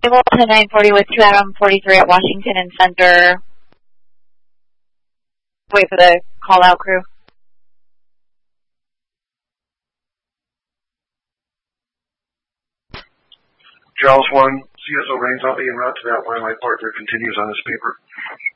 Able to 940 with 2 Adam 43 at Washington and Center. Wait for the call-out crew. Charles 1, CSO Rains, I'll be en route to that line. My partner continues on this paper.